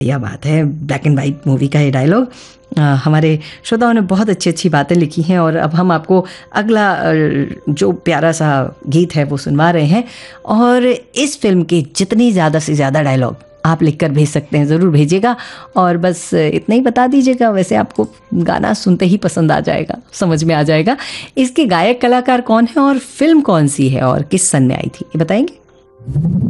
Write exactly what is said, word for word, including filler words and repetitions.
यह बात है, ब्लैक एंड वाइट मूवी का ये डायलॉग। अ, हमारे श्रोताओं ने बहुत अच्छी अच्छी बातें लिखी हैं और अब हम आपको अगला अ, जो प्यारा सा गीत है वो सुनवा रहे हैं। और इस फिल्म के जितनी ज़्यादा से ज़्यादा डायलॉग आप लिख कर भेज सकते हैं, ज़रूर भेजिएगा। और बस इतना ही बता दीजिएगा, वैसे आपको गाना सुनते ही पसंद आ जाएगा, समझ में आ जाएगा। इसके गायक कलाकार कौन हैं और फिल्म कौन सी है और किस सन में आई थी, ये बताएंगे?